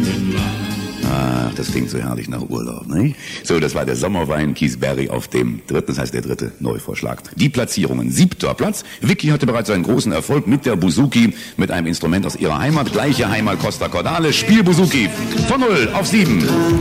Ach, das klingt so herrlich nach Urlaub, ne? So, das war der Sommerwein Kiesberry auf dem dritten, das heißt der dritte Neuvorschlag. Die Platzierungen: 7. Platz. Vicky hatte bereits einen großen Erfolg mit der Buzuki, mit einem Instrument aus ihrer Heimat. Gleiche Heimat Costa Cordale. Spiel Buzuki von 0 auf 7.